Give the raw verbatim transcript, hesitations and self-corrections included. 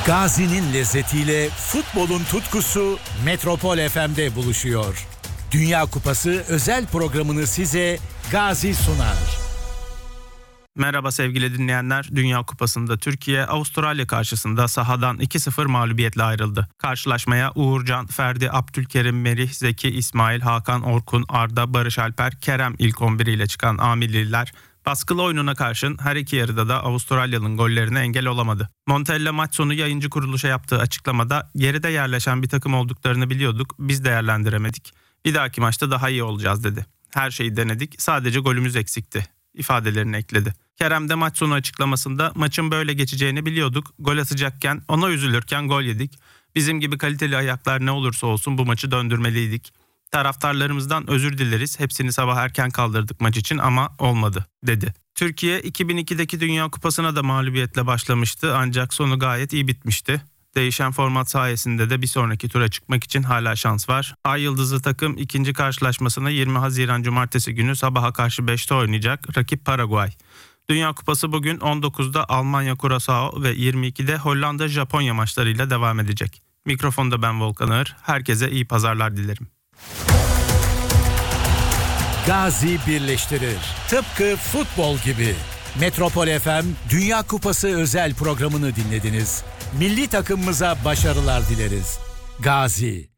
Gazi'nin lezzetiyle futbolun tutkusu Metropol F M'de buluşuyor. Dünya Kupası özel programını size Gazi sunar. Merhaba sevgili dinleyenler. Dünya Kupası'nda Türkiye Avustralya karşısında sahadan iki sıfır mağlubiyetle ayrıldı. Karşılaşmaya Uğurcan, Ferdi, Abdülkerim, Merih, Zeki, İsmail, Hakan, Orkun, Arda, Barış Alper, Kerem ilk on bir ile çıkan Amilliler baskılı oyununa karşın her iki yarıda da Avustralyalı'nın gollerine engel olamadı. Montella maç sonu yayıncı kuruluşa yaptığı açıklamada geride yerleşen bir takım olduklarını biliyorduk, biz değerlendiremedik. Bir dahaki maçta daha iyi olacağız dedi. Her şeyi denedik, sadece golümüz eksikti ifadelerini ekledi. Kerem de maç sonu açıklamasında maçın böyle geçeceğini biliyorduk. Gol atacakken, ona üzülürken gol yedik. Bizim gibi kaliteli ayaklar ne olursa olsun bu maçı döndürmeliydik. Taraftarlarımızdan özür dileriz. Hepsini sabah erken kaldırdık maç için ama olmadı dedi. Türkiye iki bin ikideki Dünya Kupası'na da mağlubiyetle başlamıştı ancak sonu gayet iyi bitmişti. Değişen format sayesinde de bir sonraki tura çıkmak için hala şans var. Ay Yıldızlı takım ikinci karşılaşmasını yirmi Haziran Cumartesi günü sabaha karşı beşte oynayacak. Rakip Paraguay. Dünya Kupası bugün on dokuzda Almanya Curaçao ve yirmi ikide Hollanda Japonya maçlarıyla devam edecek. Mikrofonda ben Volkan Ağır. Herkese iyi pazarlar dilerim. Gazi birleştirir. Tıpkı futbol gibi. Metropol F M Dünya Kupası özel programını dinlediniz. Milli takımımıza başarılar dileriz. Gazi.